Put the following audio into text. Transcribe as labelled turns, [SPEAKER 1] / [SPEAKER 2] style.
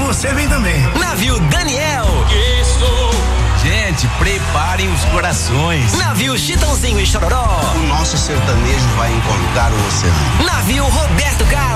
[SPEAKER 1] você vem também.
[SPEAKER 2] Navio Daniel.
[SPEAKER 3] Gente, preparem os corações.
[SPEAKER 2] Navio Chitãozinho e Chororó.
[SPEAKER 4] O nosso sertanejo vai encontrar o oceano.
[SPEAKER 2] Navio Roberto